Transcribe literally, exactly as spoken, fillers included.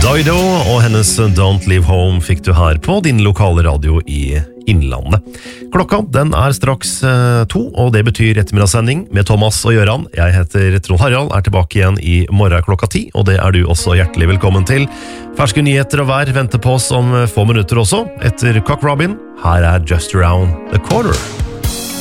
Dido og hennes Don't Leave Home fikk du her på din lokale radio i Innlandet. Klokka den er straks eh, to, og det betyr ettermiddagssending med Thomas og Gjøran. Jeg heter Trond Harald, er tilbake igjen i morgen klokka ti, og det er du også hjertelig velkommen til. Ferske nyheter og vær venter på oss om få minutter også. Etter Cock Robin, her er Just Around the Corner.